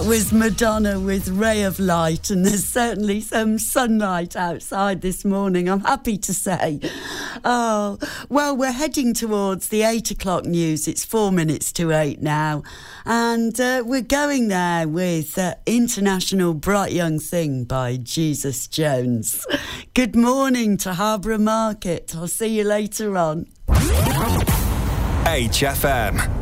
That was Madonna with Ray of Light, and there's certainly some sunlight outside this morning, I'm happy to say. Oh, well, we're heading towards the 8 o'clock news. It's 4 minutes to 8 now, and we're going there with International Bright Young Thing by Jesus Jones. Good morning to Harborough Market. I'll see you later on. HFM.